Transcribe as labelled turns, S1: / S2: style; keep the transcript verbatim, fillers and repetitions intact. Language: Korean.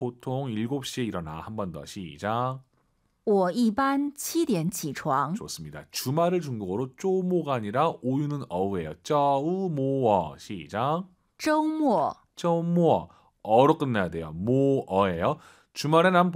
S1: 보통 일곱 시에 일어나. 한 번 더 시작.
S2: 我一般七点起床。
S1: 좋습니다. 주말을 중국어로 쪼모가 아니라 오유는 어우예요. 쩌우모어. 시작.
S2: 周末
S1: 쪼모어. 어로 끝나야 돼요. 모어예요. 주말에 난